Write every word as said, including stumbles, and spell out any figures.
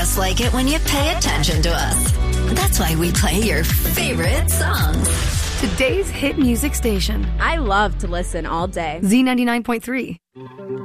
just like it when you pay attention to us. That's why we play your favorite songs. Today's hit music station. I love to listen all day. Z ninety-nine point three.